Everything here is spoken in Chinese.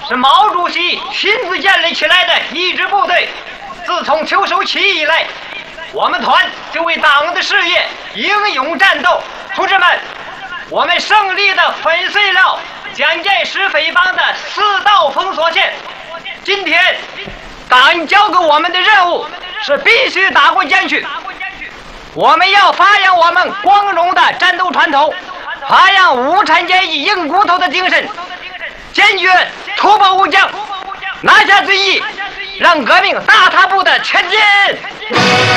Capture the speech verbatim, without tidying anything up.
是毛主席亲自建立起来的一支部队。自从秋收起义以来，我们团就为党的事业英勇战斗。同志们，我们胜利地粉碎了蒋介石匪帮的四道封锁线。今天，党交给我们的任务是必须打过江去。我们要发扬我们光荣的战斗传统，发扬无产阶级硬骨头的精神，坚决突破武将，拿下最义，让革命大踏步的前进。